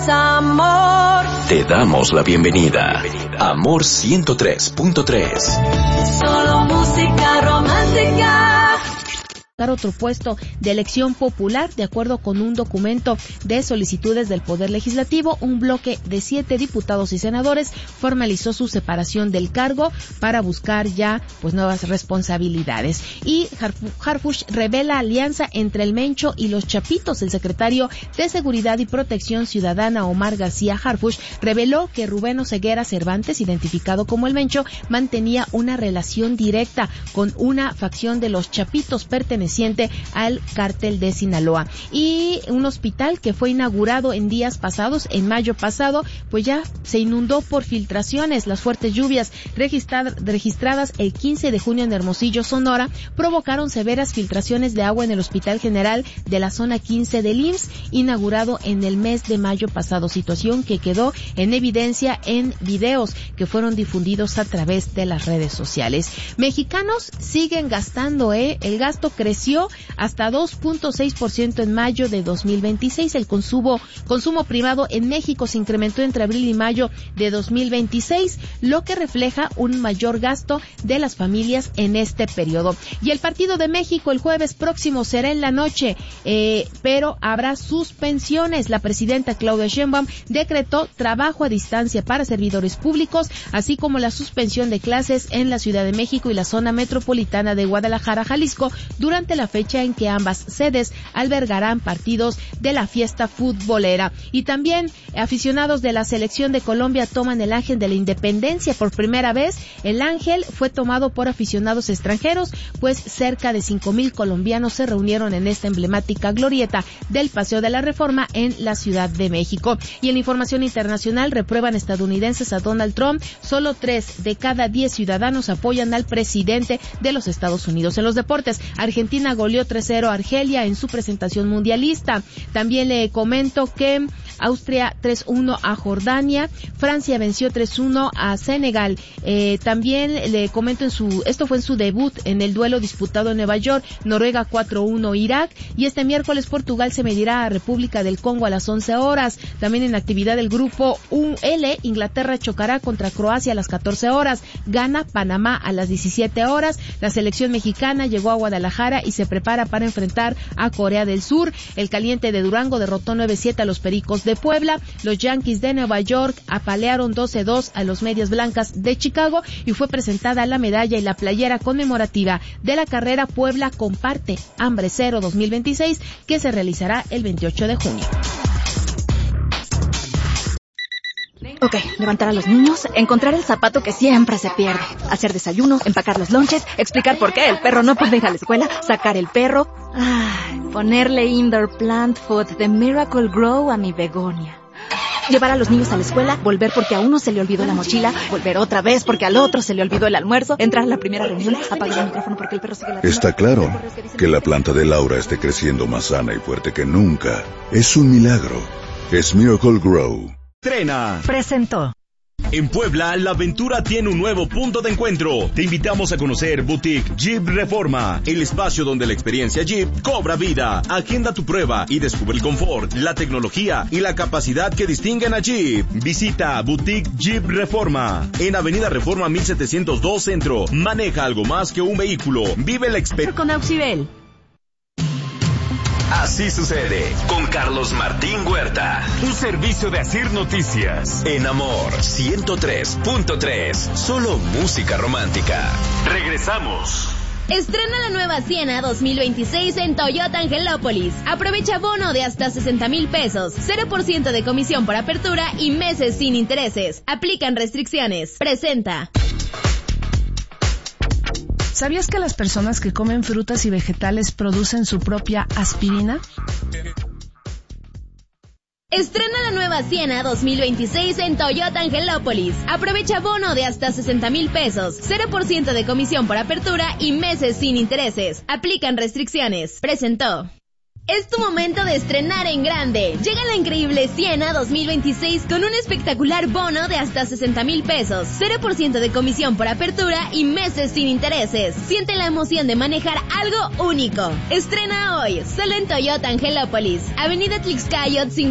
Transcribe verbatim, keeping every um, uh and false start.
Amor. Te damos la bienvenida. Amor ciento tres punto tres. Solo música romántica. Otro puesto de elección popular, de acuerdo con un documento de solicitudes del Poder Legislativo, un bloque de siete diputados y senadores formalizó su separación del cargo para buscar ya pues nuevas responsabilidades. Y Harfuch revela alianza entre el Mencho y los Chapitos. El secretario de Seguridad y Protección Ciudadana, Omar García Harfuch, reveló que Rubén Oseguera Cervantes, identificado como el Mencho, mantenía una relación directa con una facción de los Chapitos perteneciente al cártel de Sinaloa. Y un hospital que fue inaugurado en días pasados, en mayo pasado, pues ya se inundó por filtraciones. Las fuertes lluvias registrad, registradas el quince de junio en Hermosillo, Sonora, provocaron severas filtraciones de agua en el Hospital General de la Zona quince del I M S S, inaugurado en el mes de mayo pasado, situación que quedó en evidencia en videos que fueron difundidos a través de las redes sociales. Mexicanos siguen gastando, ¿eh? El gasto creció hasta dos punto seis por ciento en mayo de dos mil veintiséis. El consumo, consumo privado en México se incrementó entre abril y mayo de dos mil veintiséis, lo que refleja un mayor gasto de las familias en este periodo. Y el Partido de México el jueves próximo será en la noche, eh, pero habrá suspensiones. La presidenta Claudia Sheinbaum decretó trabajo a distancia para servidores públicos, así como la suspensión de clases en la Ciudad de México y la zona metropolitana de Guadalajara, Jalisco, durante la fecha en que ambas sedes albergarán partidos de la fiesta futbolera. Y también aficionados de la selección de Colombia toman el Ángel de la Independencia por primera vez. El Ángel fue tomado por aficionados extranjeros, pues cerca de cinco mil colombianos se reunieron en esta emblemática glorieta del Paseo de la Reforma en la Ciudad de México. Y en información internacional, reprueban estadounidenses a Donald Trump. Solo tres de cada diez ciudadanos apoyan al presidente de los Estados Unidos. En los deportes, Argentina goleó tres cero a Argelia en su presentación mundialista. También le comento que Austria tres uno a Jordania, Francia venció tres uno a Senegal. Eh, también le comento en su, esto fue en su debut en el duelo disputado en Nueva York, Noruega cuatro uno Irak, y este miércoles Portugal se medirá a República del Congo a las once horas. También en actividad del grupo U L, Inglaterra chocará contra Croacia a las catorce horas, Ghana, Panamá a las diecisiete horas. La selección mexicana llegó a Guadalajara y se prepara para enfrentar a Corea del Sur. El Caliente de Durango derrotó nueve siete a los Pericos de Puebla. Los Yankees de Nueva York apalearon doce dos a los Medias Blancas de Chicago y fue presentada la medalla y la playera conmemorativa de la carrera Puebla Comparte Hambre Cero dos mil veintiséis, que se realizará el veintiocho de junio. Ok, levantar a los niños, encontrar el zapato que siempre se pierde, hacer desayuno, empacar los lonches, explicar por qué el perro no puede ir a la escuela, sacar el perro, ay, ponerle indoor plant food de Miracle Grow a mi begonia. Llevar a los niños a la escuela, volver porque a uno se le olvidó la mochila, volver otra vez porque al otro se le olvidó el almuerzo, entrar a la primera reunión, apagar el micrófono porque el perro sigue ladrando. Está claro que la planta de Laura esté creciendo más sana y fuerte que nunca. Es un milagro. Es Miracle Grow. Trena presentó. En Puebla, la aventura tiene un nuevo punto de encuentro. Te invitamos a conocer Boutique Jeep Reforma, el espacio donde la experiencia Jeep cobra vida. Agenda tu prueba y descubre el confort, la tecnología y la capacidad que distinguen a Jeep. Visita Boutique Jeep Reforma en Avenida Reforma mil setecientos dos Centro. Maneja algo más que un vehículo. Vive la experiencia con Auxibel. Así sucede con Carlos Martín Huerta. Un servicio de Asir Noticias. En Amor ciento tres punto tres. Solo música romántica. Regresamos. Estrena la nueva Siena dos mil veintiséis en Toyota Angelópolis. Aprovecha bono de hasta sesenta mil pesos, cero por ciento de comisión por apertura y meses sin intereses. Aplican restricciones. Presenta. ¿Sabías que las personas que comen frutas y vegetales producen su propia aspirina? Estrena la nueva Siena dos mil veintiséis en Toyota Angelópolis. Aprovecha bono de hasta sesenta mil pesos, cero por ciento de comisión por apertura y meses sin intereses. Aplican restricciones. Presentó. Es tu momento de estrenar en grande. Llega la increíble Siena dos mil veintiséis con un espectacular bono de hasta sesenta mil pesos, cero por ciento de comisión por apertura y meses sin intereses. Siente la emoción de manejar algo único. Estrena hoy, solo en Toyota Angelópolis, Avenida Tlaxcayot